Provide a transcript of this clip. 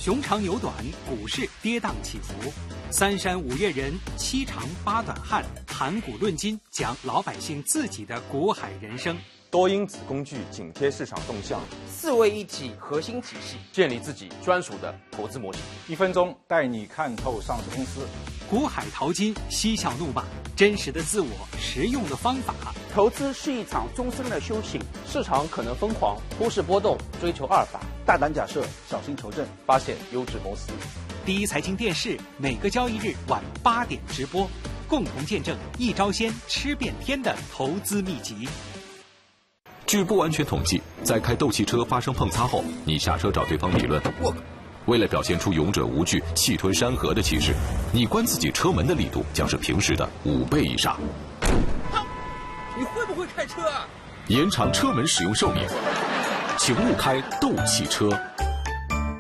熊长牛短，股市跌宕起伏。三山五岳人，七长八短汉，谈古论今，讲老百姓自己的股海人生。 多因子工具紧贴市场动向， 四位一体核心体系， 建立自己专属的投资模型。 1分钟带你看透上市公司。 股海淘金，嬉笑怒骂，真实的自我，实用的方法。 投资是一场终身的修行， 市场可能疯狂，忽视波动，追求阿尔法， 大胆假设，小心求证， 发现优质公司。 第一财经电视每个交易日晚8点直播，共同见证一招鲜吃遍天的投资秘籍。 据不完全统计，在开斗气车发生碰擦后，你下车找对方理论。为了表现出勇者无惧、气吞山河的气势，你关自己车门的力度将是平时的5倍以上。 你会不会开车啊？ 延长车门使用寿命，请勿开斗气车。